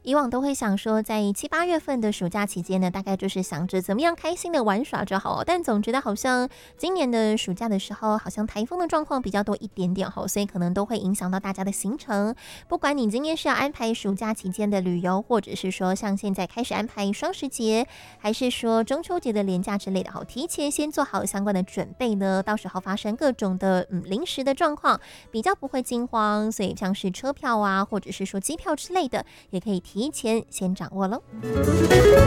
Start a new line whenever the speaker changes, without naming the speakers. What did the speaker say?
以往都会想说，在7、8月份的暑假期间呢，大概就是想着怎么样开心的玩耍就好，但总觉得好像今年的暑假的时候，好像台风的状况比较多一点点，所以可能都会影响到大家的行程。不管你今天是要安排暑假期间的旅游，或者是说像现在开始安排双十节，还是说中秋节的连假之类的，提前先做好相关的准备呢，到时候发生各种的临时的状况，比较不会惊慌。所以像是车票啊，或者是说机票之类的，也可以提前先掌握喽。